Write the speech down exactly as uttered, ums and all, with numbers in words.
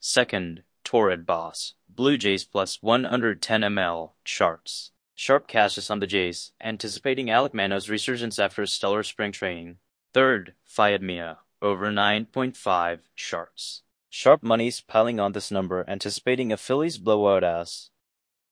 Second, Torrid Boss, Blue Jays plus one hundred ten milliliters, charts. Sharp cashes on the Jays, anticipating Alek Manoah's resurgence after a stellar spring training. Third, Fayed Mia, over nine point five, charts. Sharp money's piling on this number, anticipating a Phillies blowout ass.